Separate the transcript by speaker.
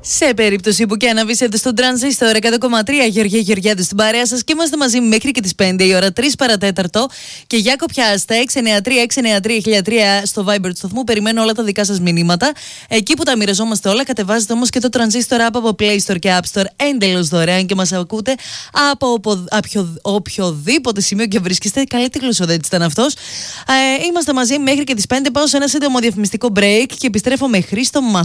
Speaker 1: Σε περίπτωση που και αναβήσετε στον Τρανζίστορ 100,3, Γεωργία Γεωργιάδη στην παρέα σας και είμαστε μαζί μέχρι και τις 5 η ώρα, 3 παρατέταρτο. Και για κοπιάστε 693-693-1003 στο Viber του σταθμού. Περιμένω όλα τα δικά σας μηνύματα. Εκεί που τα μοιραζόμαστε όλα, κατεβάζετε όμως και το Τρανζίστορ app από Play Store και App Store εντελώς δωρεάν και μας ακούτε από οποιοδήποτε σημείο και βρίσκεστε. Καλή τη γλωσσοδέτης ήταν αυτός. Είμαστε μαζί μέχρι και τις 5. Πάω σε ένα σύντομο διαφημιστικό break και επιστρέφω με Χρήστο